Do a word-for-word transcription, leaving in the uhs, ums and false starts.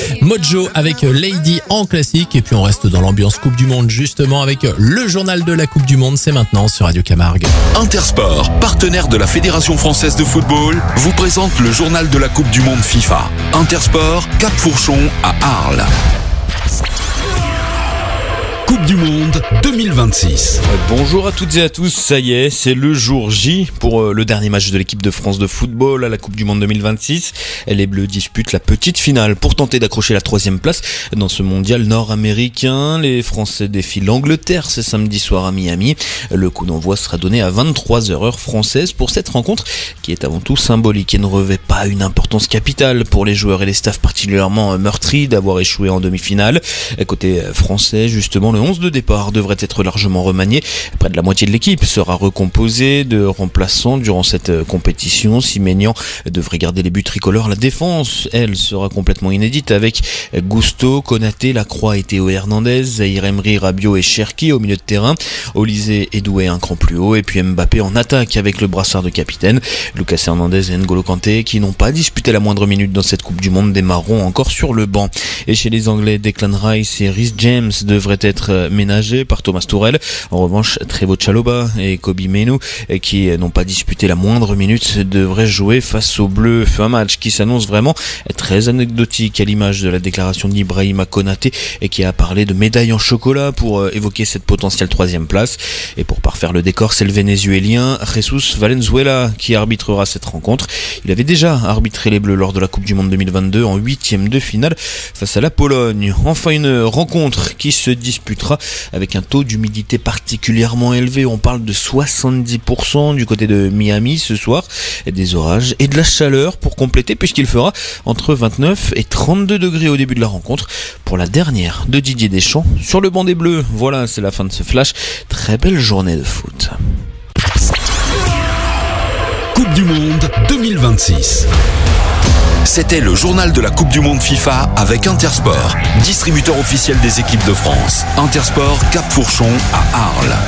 Mojo avec Lady en classique. Et puis on reste dans l'ambiance Coupe du Monde justement avec le journal de la Coupe du Monde. C'est maintenant sur Radio Camargue. Intersport, partenaire de la Fédération française de football, vous présente le journal de la Coupe du Monde FIFA. Intersport, Cap Fourchon à Arles. Coupe du Monde deux mille vingt-six. Bonjour à toutes et à tous, ça y est, c'est le jour J pour le dernier match de l'équipe de France de football à la Coupe du Monde deux mille vingt-six. Les Bleus disputent la petite finale pour tenter d'accrocher la troisième place dans ce mondial nord-américain. Les Français défient l'Angleterre ce samedi soir à Miami. Le coup d'envoi sera donné à vingt-trois heures heure française pour cette rencontre qui est avant tout symbolique et ne revêt pas une importance capitale pour les joueurs et les staffs particulièrement meurtris d'avoir échoué en demi-finale. Côté français, justement, le onze de départ devrait être largement remanié. Près de la moitié de l'équipe sera recomposée de remplaçants durant cette compétition. Siménian devrait garder les buts tricolores. La défense, elle, sera complètement inédite avec Gusto, Konaté, Lacroix et Théo Hernandez, Zahir Emery, Rabiot et Cherki au milieu de terrain, Olysée et Doué un cran plus haut, et puis Mbappé en attaque avec le brassard de capitaine. Lucas Hernandez et N'Golo Kanté, qui n'ont pas disputé la moindre minute dans cette Coupe du Monde, démarreront encore sur le banc. Et chez les Anglais, Declan Rice et Reece James devraient être ménagés par Thomas Tuchel. En revanche, Trevoh Chalobah et Kobbie Mainoo, qui n'ont pas disputé la moindre minute, devraient jouer face aux Bleus. Un match qui s'annonce vraiment très anecdotique à l'image de la déclaration d'Ibrahima Konaté, et qui a parlé de médaille en chocolat pour évoquer cette potentielle troisième place. Et pour parfaire le décor, c'est le Vénézuélien Jesus Valenzuela qui arbitrera cette rencontre. Il avait déjà arbitré les Bleus lors de la Coupe du Monde deux mille vingt-deux en huitième de finale face à la Pologne. Enfin, une rencontre qui se disputera avec un taux d'humidité particulièrement élevé. On parle de soixante-dix pour cent du côté de Miami ce soir, et des orages et de la chaleur pour compléter, puisqu'il fera entre vingt-neuf et trente-deux degrés au début de la rencontre pour la dernière de Didier Deschamps sur le banc des Bleus. Voilà, c'est la fin de ce flash. Très belle journée de foot. Coupe du Monde deux mille vingt-six. C'était le journal de la Coupe du Monde FIFA avec Intersport, distributeur officiel des équipes de France. Intersport, Cap Fourchon à Arles.